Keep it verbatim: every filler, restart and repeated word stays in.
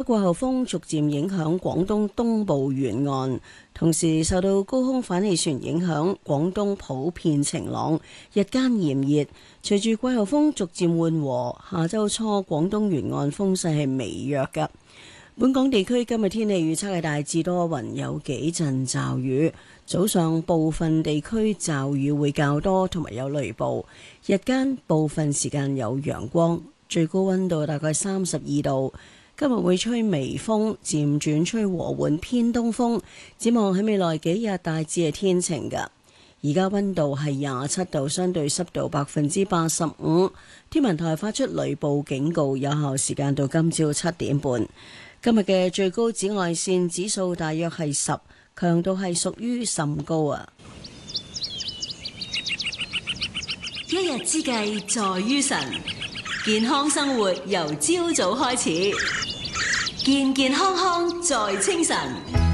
季候風逐漸影響廣東東部沿岸，同時受到高空反氣旋影響，廣東普遍晴朗，日間炎熱。隨住季候風逐漸緩和，下周初廣東沿岸風勢係微弱㗎。本港地區今日天氣預測係大致多雲，有幾陣驟雨。早上部分地區驟雨會較多，同埋有雷暴。日間部分時間有陽光，最高溫度大概三十二度。今日會吹微風，漸轉吹和緩偏東風。展望喺未來幾日大致係天晴㗎。而家溫度係廿七度，相對濕度百分之八十五。天文台發出雷暴警告，有效時間到今朝七點半。今日嘅最高紫外線指數大約係十，強度係屬於甚高啊！ 一日之計在於晨，健康生活由朝早開始，健健康康在清晨。